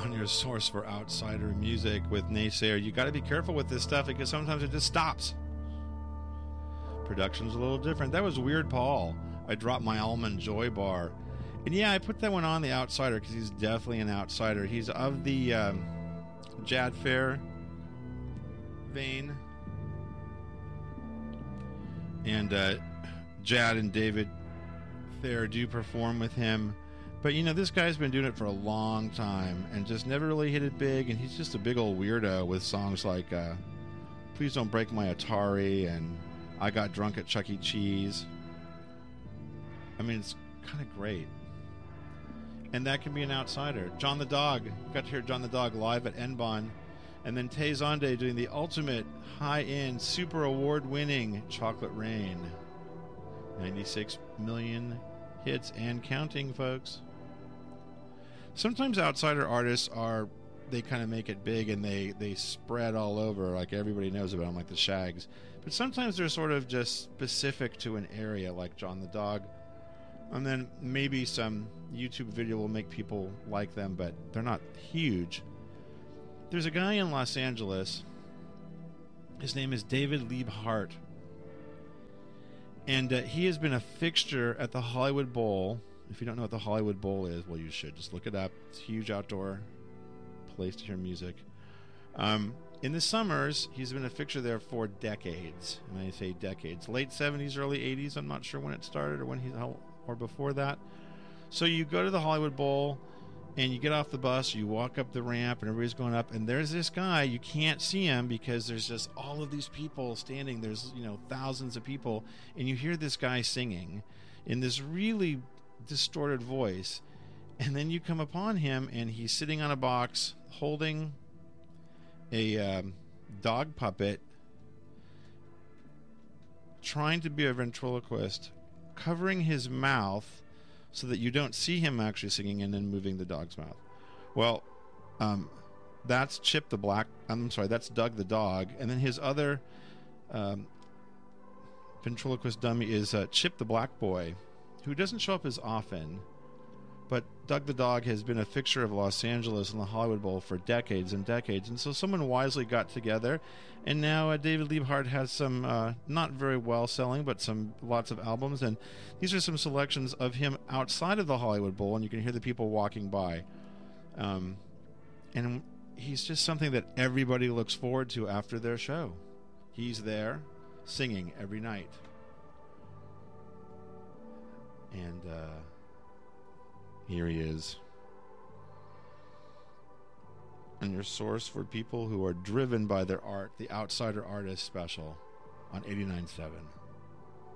on your source for outsider music with Naysayer. You got to be careful with this stuff because sometimes it just stops. Production's a little different. That was Weird Paul. I dropped my almond joy bar. And yeah, I put that one on the outsider because he's definitely an outsider. He's of the Jad Fair vein. And Jad and David Fair do perform with him. But, you know, this guy's been doing it for a long time and just never really hit it big. And he's just a big old weirdo with songs like Please Don't Break My Atari and I Got Drunk at Chuck E. Cheese. I mean, it's kind of great. And that can be an outsider. John the Dog. Got to hear John the Dog live at Enbon. And then Tay Zonde doing the ultimate high-end, super award-winning Chocolate Rain. 96 million hits and counting, folks. Sometimes outsider artists they kind of make it big and they spread all over, like everybody knows about them, like the Shags. But sometimes they're sort of just specific to an area, like John the Dog. And then maybe some YouTube video will make people like them, but they're not huge. There's a guy in Los Angeles. His name is David Liebhart. And he has been a fixture at the Hollywood Bowl. If you don't know what the Hollywood Bowl is, well, you should. Just look it up. It's a huge outdoor place to hear music. In the summers, he's been a fixture there for decades. And I say decades. Late 70s, early 80s. I'm not sure when it started or before that. So you go to the Hollywood Bowl and you get off the bus, you walk up the ramp and everybody's going up, and there's this guy. You can't see him because there's just all of these people standing. There's, you know, thousands of people, and you hear this guy singing in this really distorted voice, and then you come upon him and he's sitting on a box holding a dog puppet, trying to be a ventriloquist, covering his mouth so that you don't see him actually singing, and then moving the dog's mouth. Well, that's Chip the Black. I'm sorry, that's Doug the dog, and then his other ventriloquist dummy is Chip the Black Boy, who doesn't show up as often. But Doug the dog has been a fixture of Los Angeles and the Hollywood Bowl for decades and decades. And so someone wisely got together. And now David Liebhart has some not very well selling, but lots of albums. And these are some selections of him outside of the Hollywood Bowl. And you can hear the people walking by. And he's just something that everybody looks forward to after their show. He's there singing every night. And here he is. And your source for people who are driven by their art, the Outsider Artist Special on 89.7.